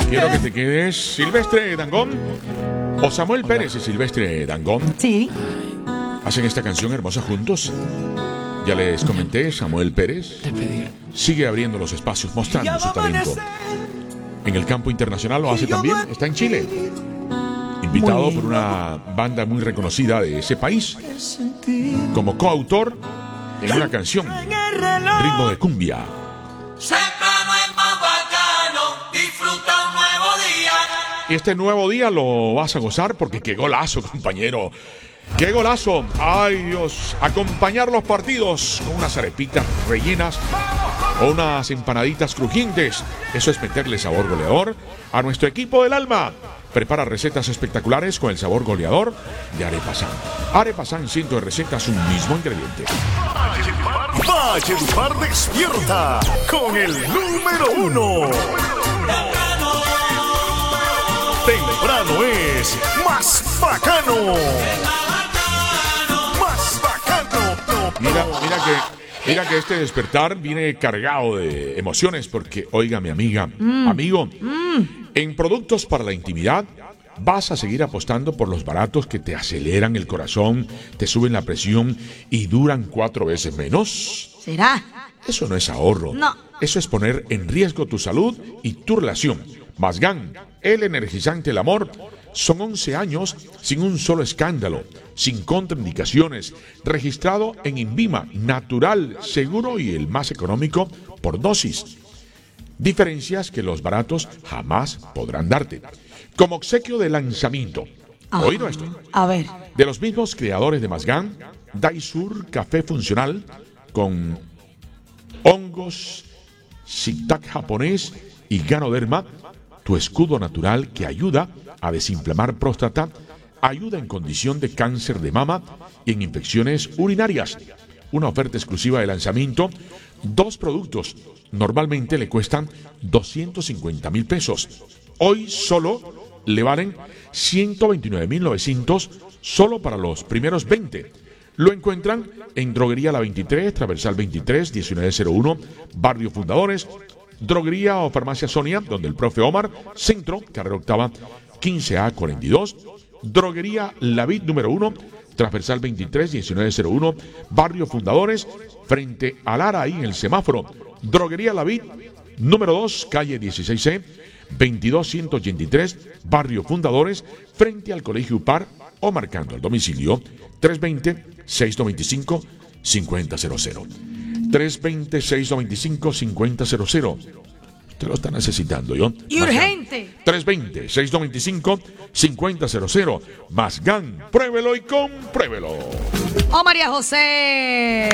Quiero que te quedes Silvestre Dangond o Samuel Pérez y Silvestre Dangond. Sí. Hacen esta canción hermosa juntos. Ya les comenté, Samuel Pérez sigue abriendo los espacios, mostrando su talento. En el campo internacional lo hace también, está en Chile. Invitado por una banda muy reconocida de ese país. Como coautor en una canción, ritmo de cumbia. Y este nuevo día lo vas a gozar porque qué golazo, compañero. ¡Qué golazo! ¡Ay, Dios! Acompañar los partidos con unas arepitas rellenas o unas empanaditas crujientes. Eso es meterle sabor goleador a nuestro equipo del alma. Prepara recetas espectaculares con el sabor goleador de Arepasan. Arepasan, cientos de recetas, un mismo ingrediente. Valledupar despierta con el número 1. Temprano es más bacano. Más bacano. Mira que este despertar viene cargado de emociones porque, oiga, mi amiga, amigo, en productos para la intimidad vas a seguir apostando por los baratos que te aceleran el corazón, te suben la presión y duran 4 veces menos. ¿Será? Eso no es ahorro. No. Eso es poner en riesgo tu salud y tu relación. Masgan, el energizante del amor. Son 11 años sin un solo escándalo, sin contraindicaciones, registrado en INVIMA, natural, seguro y el más económico por dosis. Diferencias que los baratos jamás podrán darte. Como obsequio de lanzamiento, ¿oído esto? A ver. De los mismos creadores de Masgan, Daisur Café Funcional con hongos, shiitake japonés y ganoderma, tu escudo natural que ayuda a desinflamar próstata, ayuda en condición de cáncer de mama y en infecciones urinarias. Una oferta exclusiva de lanzamiento, 2 productos, normalmente le cuestan 250,000 pesos. Hoy solo le valen 129,900 solo para los primeros 20. Lo encuentran en Droguería La 23, Transversal 23, 1901, Barrio Fundadores, Droguería o Farmacia Sonia, donde el profe Omar, Centro, Carrera Octava, 15A42, Droguería La Vid número 1, Transversal 23, 1901, Barrio Fundadores, frente a Lara, ahí en el semáforo. Droguería La Vid número 2, calle 16C, 22183, Barrio Fundadores, frente al Colegio UPAR, o marcando el domicilio 320-695-5000. 320-695-5000. Usted lo está necesitando, ¿yo? ¡Y urgente! 320-695-5000. Masgan, pruébelo y compruébelo. ¡Oh, María José!